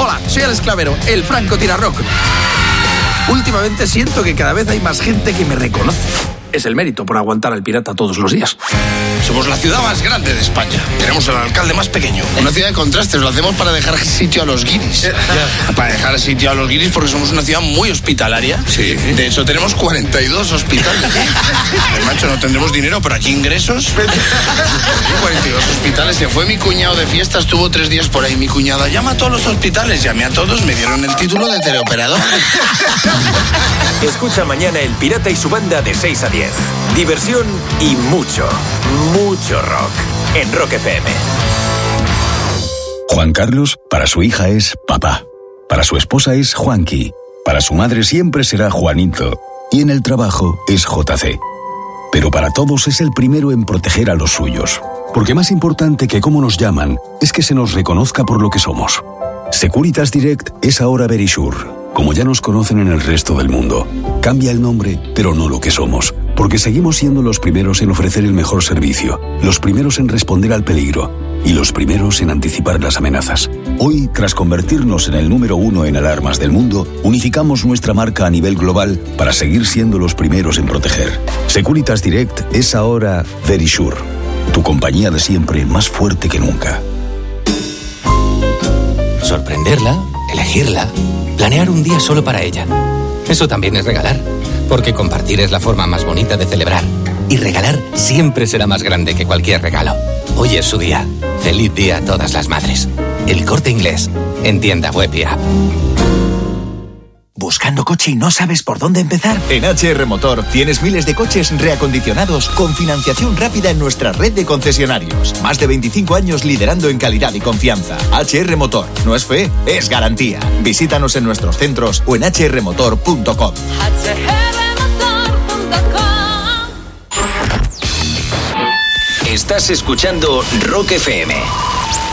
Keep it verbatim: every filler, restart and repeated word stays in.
Hola, soy Alex Clavero, el Franco Tirarrock. Últimamente siento que cada vez hay más gente que me reconoce. Es el mérito por aguantar al pirata todos los días. Somos la ciudad más grande de España. Tenemos el alcalde más pequeño. Una ciudad de contrastes. Lo hacemos para dejar sitio a los guiris. Yeah. Para dejar sitio a los guiris porque somos una ciudad muy hospitalaria. Sí. De hecho, tenemos cuarenta y dos hospitales. El macho, no tendremos dinero, pero aquí ingresos. cuarenta y dos hospitales. Se fue mi cuñado de fiesta, estuvo tres días por ahí. Mi cuñada llama a todos los hospitales. Llamé a todos, me dieron el título de teleoperador. Escucha mañana El Pirata y su banda de seis a diez. Diversión y mucho, mucho rock en Rock F M. Juan Carlos, para su hija es papá. Para su esposa es Juanqui. Para su madre siempre será Juanito. Y en el trabajo es J C. Pero para todos es el primero en proteger a los suyos. Porque más importante que cómo nos llaman es que se nos reconozca por lo que somos. Securitas Direct es ahora Verisure, como ya nos conocen en el resto del mundo. Cambia el nombre, pero no lo que somos, porque seguimos siendo los primeros en ofrecer el mejor servicio, los primeros en responder al peligro y los primeros en anticipar las amenazas. Hoy, tras convertirnos en el número uno en alarmas del mundo, unificamos nuestra marca a nivel global para seguir siendo los primeros en proteger. Securitas Direct es ahora Verisure, tu compañía de siempre más fuerte que nunca. Sorprenderla, elegirla, planear un día solo para ella. Eso también es regalar, porque compartir es la forma más bonita de celebrar. Y regalar siempre será más grande que cualquier regalo. Hoy es su día. Feliz día a todas las madres. El Corte Inglés, en tienda web y app. ¿Buscando coche y no sabes por dónde empezar? En H R Motor tienes miles de coches reacondicionados con financiación rápida en nuestra red de concesionarios. Más de veinticinco años liderando en calidad y confianza. H R Motor. No es fe, es garantía. Visítanos en nuestros centros o en h r motor punto com. hache erre motor punto com. Estás escuchando Rock F M.